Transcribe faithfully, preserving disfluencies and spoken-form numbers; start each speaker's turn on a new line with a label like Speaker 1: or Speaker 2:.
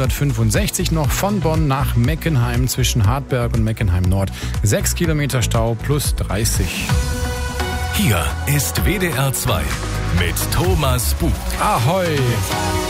Speaker 1: hundertfünfundsechzig noch von Bonn nach Meckenheim zwischen Hartberg und Meckenheim Nord. Sechs Kilometer Stau plus dreißig.
Speaker 2: Hier ist W D R zwei mit Thomas Buch.
Speaker 1: Ahoi!